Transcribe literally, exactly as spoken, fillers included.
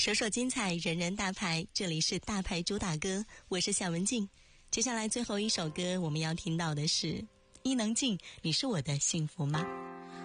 首首精彩，人人大牌，这里是大牌主打歌，我是夏文静。接下来最后一首歌我们要听到的是伊能静，你是我的幸福吗？